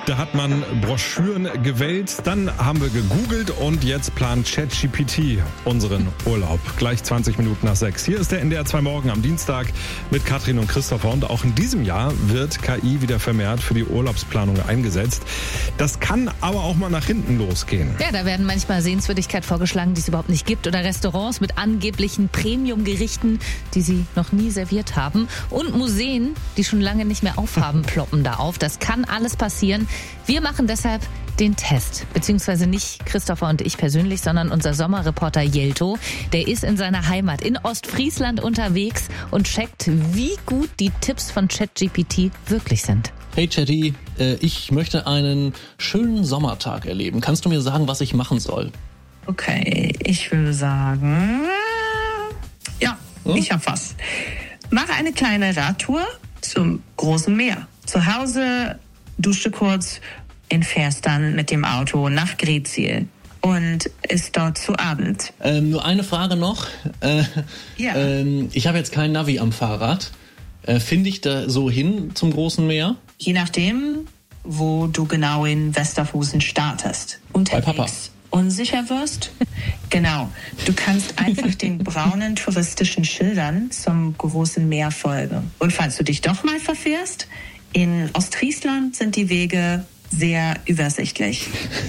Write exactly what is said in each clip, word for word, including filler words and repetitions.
Da hat man Broschüren gewählt, dann haben wir gegoogelt und jetzt plant ChatGPT unseren Urlaub. Gleich zwanzig Minuten nach sechs. Hier ist der N D R zwei Morgen am Dienstag mit Katrin und Christopher. Und auch in diesem Jahr wird K I wieder vermehrt für die Urlaubsplanung eingesetzt. Das kann aber auch mal nach hinten losgehen. Ja, da werden manchmal Sehenswürdigkeiten vorgeschlagen, die es überhaupt nicht gibt. Oder Restaurants mit angeblichen Premium-Gerichten, die sie noch nie serviert haben. Und Museen, die schon lange nicht mehr aufhaben, ploppen da auf. Das kann alles passieren. Wir machen deshalb den Test. Beziehungsweise nicht Christopher und ich persönlich, sondern unser Sommerreporter Jelto. Der ist in seiner Heimat in Ostfriesland unterwegs und checkt, wie gut die Tipps von ChatGPT wirklich sind. Hey Chatty, äh, ich möchte einen schönen Sommertag erleben. Kannst du mir sagen, was ich machen soll? Okay, ich würde sagen, ja, hm? ich hab was. Mache eine kleine Radtour zum großen Meer. Zu Hause dusche kurz und fährst dann mit dem Auto nach Greetsiel und ist dort zu Abend. Ähm, nur eine Frage noch. Äh, ja. Ähm, ich habe jetzt kein Navi am Fahrrad. Äh, Finde ich da so hin zum großen Meer? Je nachdem, wo du genau in Westerfusen startest. Unterwegs Bei Papa. Unsicher wirst? Genau. Du kannst einfach den braunen touristischen Schildern zum großen Meer folgen. Und falls du dich doch mal verfährst, in Ostfriesland sind die Wege sehr übersichtlich.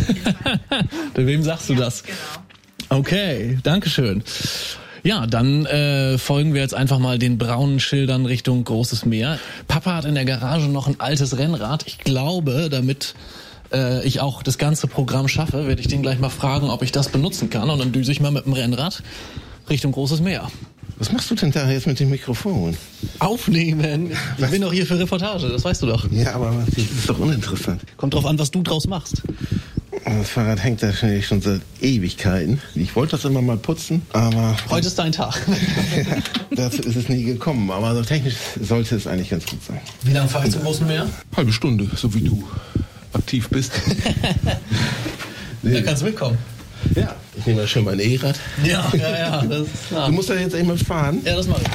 Bei wem sagst du ja, das? Genau. Okay, dankeschön. Ja, dann äh, folgen wir jetzt einfach mal den braunen Schildern Richtung Großes Meer. Papa hat in der Garage noch ein altes Rennrad. Ich glaube, damit äh, ich auch das ganze Programm schaffe, werde ich den gleich mal fragen, ob ich das benutzen kann. Und dann düse ich mal mit dem Rennrad Richtung Großes Meer. Was machst du denn da jetzt mit dem Mikrofon? Aufnehmen. Ich was? bin doch hier für Reportage, das weißt du doch. Ja, aber das ist doch uninteressant. Kommt drauf an, was du draus machst. Das Fahrrad hängt da schon seit Ewigkeiten. Ich wollte das immer mal putzen, aber... Heute ist dein Tag. Ja, dazu ist es nie gekommen, aber so technisch sollte es eigentlich ganz gut sein. Wie lange fahr ich zum Großen Meer? Halbe Stunde, so wie du aktiv bist. Nee. Da kannst du mitkommen. Ja, ich nehme mal schon mein E-Rad. Ja, ja, ja, das ist klar. Du musst ja jetzt einmal fahren. Ja, das mache ich.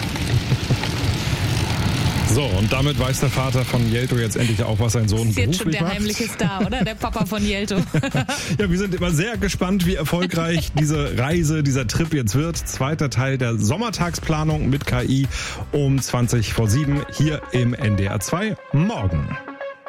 So, und damit weiß der Vater von Jelto jetzt endlich auch, was sein Sohn beruflich macht. Ist jetzt schon der heimliche Star, oder? Der Papa von Jelto. Ja, wir sind immer sehr gespannt, wie erfolgreich diese Reise, dieser Trip jetzt wird. Zweiter Teil der Sommertagsplanung mit K I um zwanzig vor sieben hier im N D R zwei Morgen.